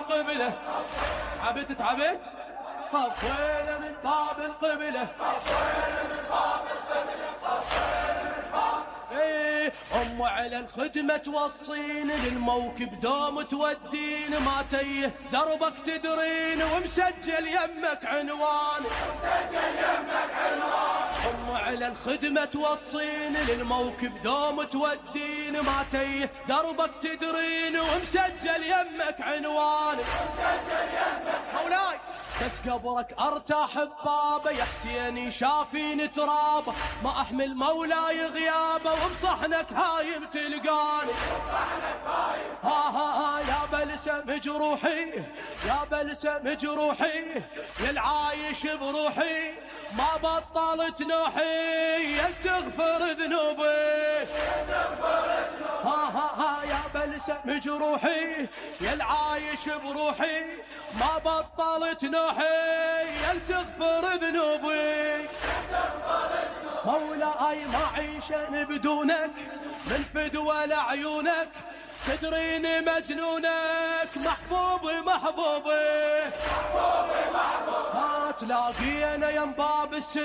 القبلة. تعبت طفينا من باب القبلة. أم على الخدمة توصين، للموكب دوم تودين، ما تيه دربك تدرين، ومسجل يمك عنوان. أم على الخدمة توصين، للموكب دوم تودين، ما تيه دربك تدرين، ومسجل يمك عنوان. مولاي بس قبرك ارتاح ببابه، يا حسين شافين ترابه، ما احمل مولاي غيابه، وبصحنك هايم تلقاني. ها يا بلسم جروحي، يا بلسم جروحي، يا العايش بروحي، ما بطلت نوحي، يا تغفر ذنوبي. ها يا بلسم جروحي، يا العايش بروحي، ما بطلت نوحي، يا تغفر ذنوبي. مولاي ما عيشن بدونك، من فدوى لعيونك، تدريني مجنونك، محبوبي محبوبي. ما تلاقينا يم باب السجن